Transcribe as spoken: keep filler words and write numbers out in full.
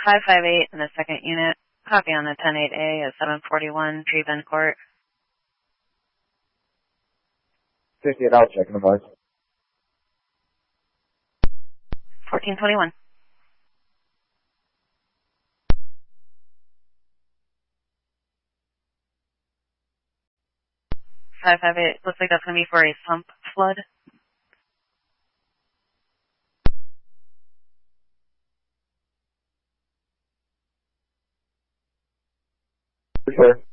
five five eight in the second unit. Copy on the ten eight A at seven forty-one Tree Bend Court. fifty-eight out, checking the voice. fourteen twenty-one. five five eight, looks like that's going to be for a sump flood. For sure.